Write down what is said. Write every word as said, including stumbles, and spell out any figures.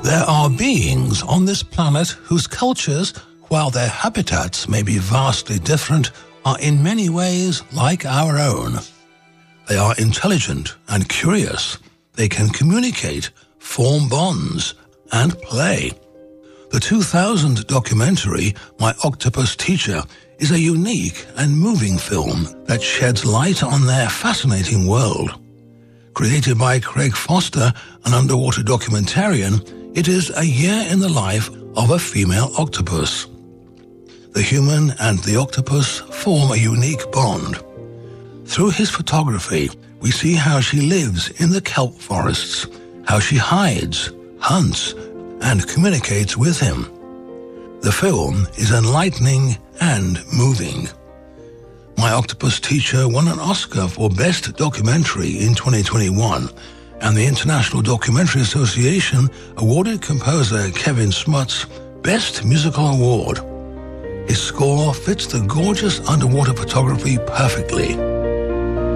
There are beings on this planet whose cultures, while their habitats may be vastly different, are in many ways like our own. They are intelligent and curious. They can communicate, form bonds, and play. The two thousand documentary, My Octopus Teacher, is a unique and moving film that sheds light on their fascinating world. Created by Craig Foster, an underwater documentarian, it is a year in the life of a female octopus. The human and the octopus form a unique bond. Through his photography, we see how she lives in the kelp forests, how she hides, hunts, and communicates with him. The film is enlightening and moving. My Octopus Teacher won an Oscar for Best Documentary in twenty twenty-one, and the International Documentary Association awarded composer Kevin Smuts Best Musical Award. His score fits the gorgeous underwater photography perfectly.